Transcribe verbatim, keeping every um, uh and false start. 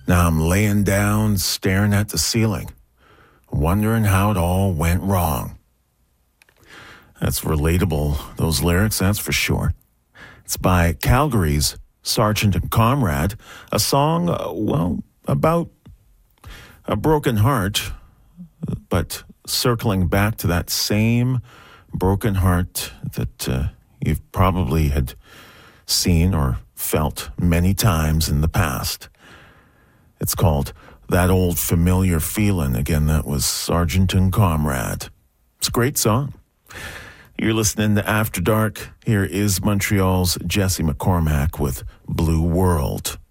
Now I'm laying down, staring at the ceiling, wondering how it all went wrong. That's relatable, those lyrics, that's for sure. It's by Calgary's Sergeant and Comrade, a song, uh, well, about a broken heart, but circling back to that same broken heart that uh, you've probably had seen or felt many times in the past. It's called That Old Familiar Feeling. Again, that was Sergeant and Comrade. It's a great song. You're listening to After Dark. Here is Montreal's Jesse McCormack with Blue World.